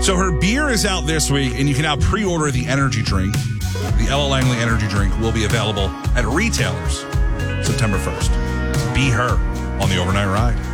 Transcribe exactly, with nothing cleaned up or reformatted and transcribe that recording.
So her beer is out this week, and you can now pre-order the energy drink. The Ella Langley energy drink will be available at retailers September first. Be her on the Overnight Ride.